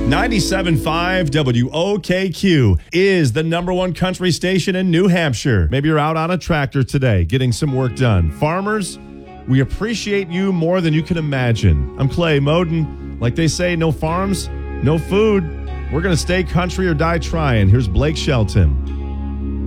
97.5 WOKQ is the number one country station in New Hampshire. Maybe you're out on a tractor today getting some work done. Farmers, we appreciate you more than you can imagine. I'm Clay Moden. Like they say, no farms, no food. We're going to stay country or die trying. Here's Blake Shelton.